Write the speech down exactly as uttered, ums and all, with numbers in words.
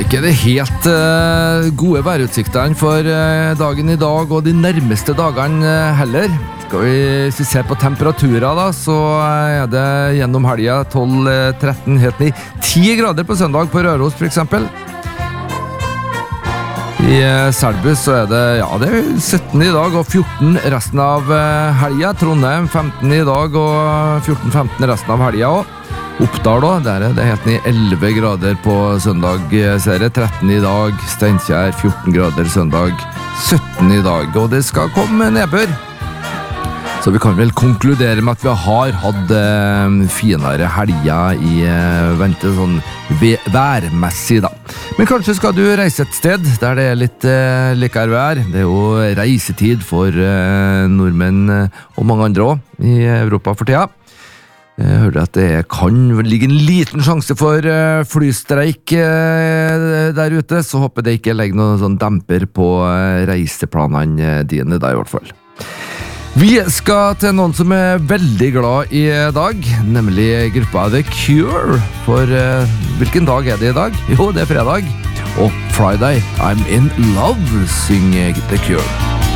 Ikke det helt uh, gode værutsiktene for uh, dagen i dag og de nærmeste dagene uh, heller. Skal vi, hvis vi ser på temperaturer da, så uh, er det gjennom helga tolv, tretten, helt ned ti grader på søndag på Røros for eksempel. I uh, Selbu så er det, ja, det er sytten i dag og fjorten resten av uh, helga. Trondheim femten i dag og fjorten femten resten av helga også. Oppdal da, der er det helt ned elleve grader på søndag, serie tretten i dag, Steinkjer fjorten grader søndag, sytten i dag, og det skal komme nedbør. Så vi kan vel konkludere med at vi har hatt eh, finere helger i eh, vente sånn værmessig da. Men kanskje skal du reise et sted der det er litt eh, likere vær. Det er jo reisetid for eh, nordmenn og mange andre også i Europa for tida. Jeg hørte at det kan ligge en liten sjanse for uh, flystreik uh, der ute, så håper det ikke legger noen sånn demper på uh, reiseplanene dine da i hvert fall. Vi skal til noen som er veldig glad i dag, nemlig gruppa The Cure. For uh, hvilken dag er det i dag? Jo, det er fredag. Og Friday, I'm in love, synger The Cure.